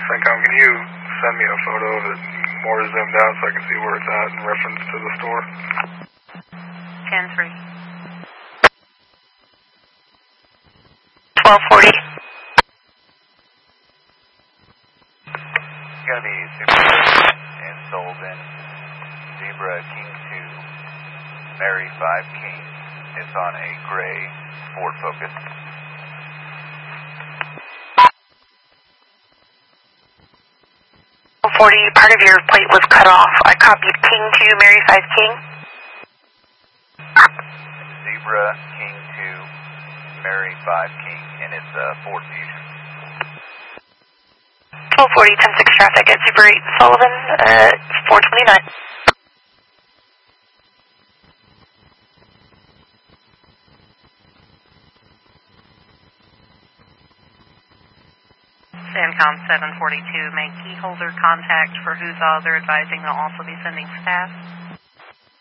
CENTCOM, can you send me a photo of it more zoomed out so I can see where it's at in reference to the store? 10-3. 1240. It's going to be Super and Sullivan, Zebra King 2, Mary 5 King. It's on a gray Ford Focus. Part of your plate was cut off. I copied King 2, Mary 5 King. Zebra King 2, Mary 5 King, and it's a Ford Fusion. 1240, 10-6 traffic at Super 8 Sullivan, 429. CENTCOM 742, make key holder contact for who's all they're advising they'll also be sending staff.